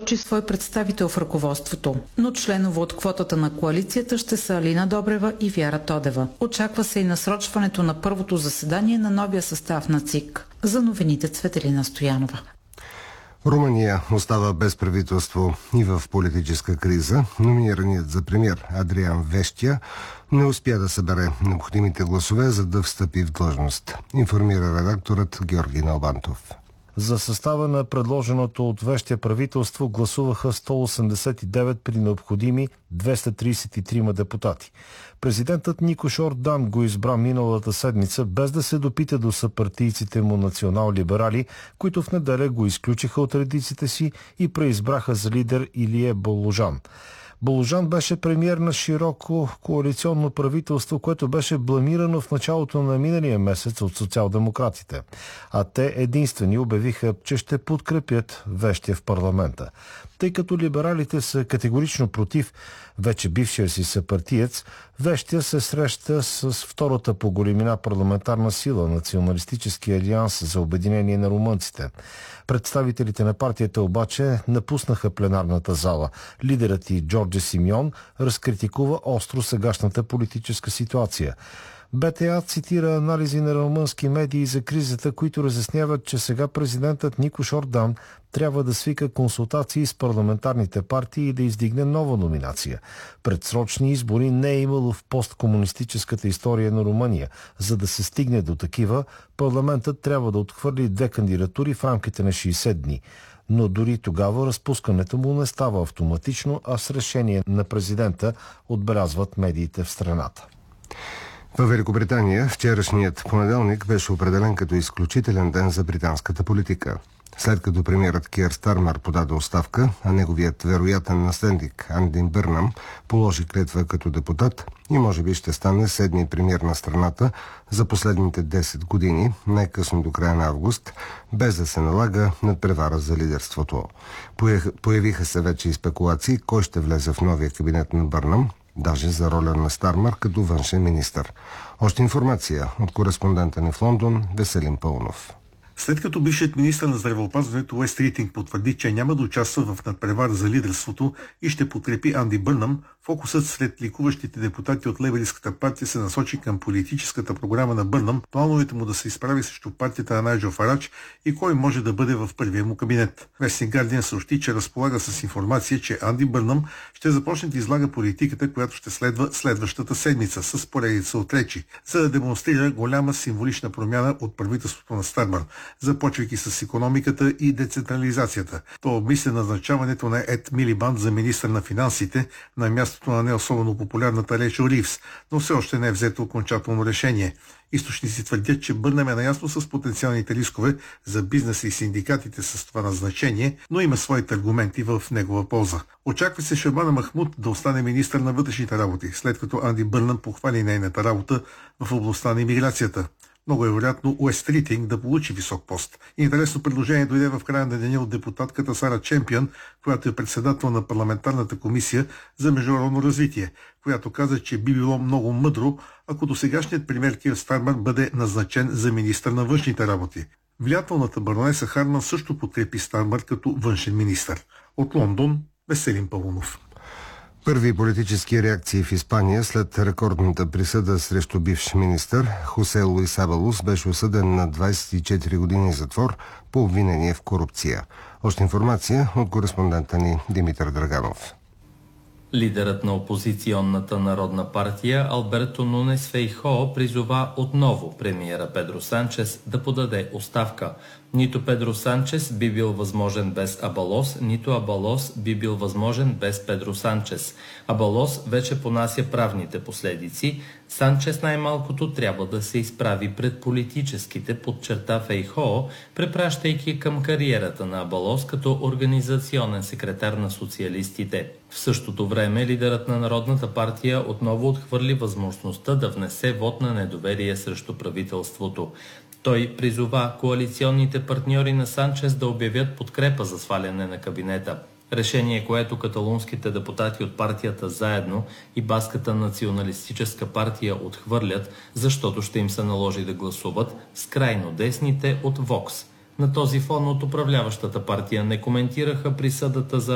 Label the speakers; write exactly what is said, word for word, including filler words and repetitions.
Speaker 1: посочи свой представител в ръководството, но членове от квотата на коалицията ще са Алина Добрева и Вяра Тодева. Очаква се и насрочването на първото заседание на новия състав на ЦИК. За новините Цветелина Стоянова.
Speaker 2: Румъния остава без правителство и в политическа криза. Номинираният за премиер Адриан Вещия не успя да събере необходимите гласове, за да встъпи в длъжност, информира редакторът Георги Налбантов.
Speaker 3: За състава на предложеното от Вещия правителство гласуваха сто осемдесет и девет при необходими двеста тридесет и три депутати. Президентът Никош Ордан го избра миналата седмица, без да се допита до съпартийците му национал-либерали, които в неделя го изключиха от редиците си и преизбраха за лидер Илие Боложан. Боложан беше премиер на широко коалиционно правителство, което беше бламирано в началото на миналия месец от социал-демократите. А те единствени обявиха, че ще подкрепят Вещия в парламента. Тъй като либералите са категорично против вече бившия си съпартиец, Вещия се среща с втората по големина парламентарна сила, Националистически алианс за обединение на румънците. Представителите на партията обаче напуснаха пленарната зала. Лидерът и Джордже Симеон разкритикува остро сегашната политическа ситуация. БТА цитира анализи на румънски медии за кризата, които разясняват, че сега президентът Никош Ордан трябва да свика консултации с парламентарните партии и да издигне нова номинация. Предсрочни избори не е имало в посткомунистическата история на Румъния. За да се стигне до такива, парламентът трябва да отхвърли две кандидатури в рамките на шейсет дни. Но дори тогава разпускането му не става автоматично, а с решение на президента, отбелязват медиите в страната.
Speaker 2: В Великобритания вчерашният понеделник беше определен като изключителен ден за британската политика. След като премиерът Киър Стармер подаде оставка, а неговият вероятен наследник Анди Бърнам положи клетва като депутат и може би ще стане седми премиер на страната за последните десет години, най-късно до края на август, без да се налага надпревара за лидерството. Появиха се вече и спекулации кой ще влезе в новия кабинет на Бърнам, даже за роля на Стармер като външен министър. Още информация от кореспондента ни в Лондон Веселин Пълнов.
Speaker 4: След като бившият министър на здравеопазването Уест Ритинг потвърди, че няма да участва в надпревара за лидерството и ще подкрепи Анди Бърнам, фокусът след ликуващите депутати от Лейбъристската партия се насочи към политическата програма на Бърнам, плановете му да се изправи срещу партията на Найджел Фарадж и кой може да бъде в първия му кабинет. Вестник Гардиан съобщи, че разполага с информация, че Анди Бърнам ще започне да излага политиката, която ще следва следващата седмица с поредица от речи, за да демонстрира голяма символична промяна от правителството на Стармер, започвайки с икономиката и децентрализацията. То обмисля назначаването на Ед Милибанд за министър на финансите на мястото на не особено популярната Рейчел Ривз, но все още не е взето окончателно решение. Източници твърдят, че Бърнам е наясно с потенциалните рискове за бизнеса и синдикатите с това назначение, но има своите аргументи в негова полза. Очаква се Шабана Махмуд да остане министър на вътрешните работи, след като Анди Бърнам похвали нейната работа в областта на имиграцията. Много е вероятно Уест Ритинг да получи висок пост. Интересно предложение дойде в края на деня от депутатката Сара Чемпион, която е председател на парламентарната комисия за международно развитие, която каза, че би било много мъдро, ако досегашният премиер Киър Стармер бъде назначен за министър на външните работи. Влиятелната баронеса Харман също подкрепи Стармер като външен министър. От Лондон Веселин Пълнов.
Speaker 2: Първи политически реакции в Испания след рекордната присъда срещу бивш министър Хосе Луис Абалус беше осъден на двадесет и четири години затвор по обвинение в корупция. Още информация от кореспондента ни Димитър Драганов.
Speaker 5: Лидерът на опозиционната народна партия Алберто Нунес Фейхоо призова отново премиера Педро Санчес да подаде оставка. Нито Педро Санчес би бил възможен без Абалос, нито Абалос би бил възможен без Педро Санчес. Абалос вече понася правните последици. Санчес най-малкото трябва да се изправи пред политическите, подчерта Фейхоо, препращайки към кариерата на Абалос като организационен секретар на социалистите. В същото време лидерът на Народната партия отново отхвърли възможността да внесе вод на недоверие срещу правителството. Той призова коалиционните партньори на Санчес да обявят подкрепа за сваляне на кабинета. Решение, което каталунските депутати от партията Заедно и Баската националистическа партия отхвърлят, защото ще им се наложи да гласуват с крайно десните от Вокс. На този фон от управляващата партия не коментираха присъдата за